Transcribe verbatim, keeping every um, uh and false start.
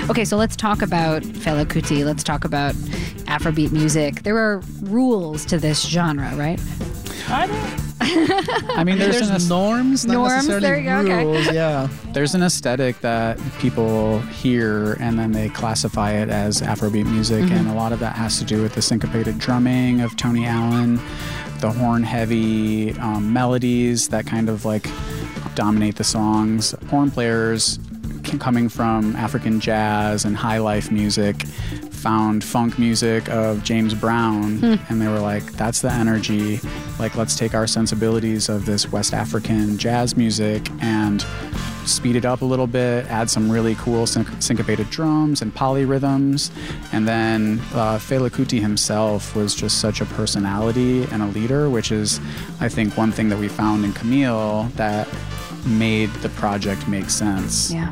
Okay, so let's talk about Fela Kuti. Let's talk about Afrobeat music. There are rules to this genre, right? I don't. I mean, there's, there's an norms, not norms. necessarily There you go. rules. Okay. Yeah. there's an aesthetic that people hear and then they classify it as Afrobeat music, Mm-hmm. and a lot of that has to do with the syncopated drumming of Tony Allen, the horn-heavy um, melodies that kind of like dominate the songs. Horn players c- coming from African jazz and high life music found funk music of James Brown, and they were like, that's the energy. Like, let's take our sensibilities of this West African jazz music and speed it up a little bit, add some really cool sync- syncopated drums and polyrhythms. And then uh, Fela Kuti himself was just such a personality and a leader, which is, I think, one thing that we found in Camille that made the project make sense. Yeah.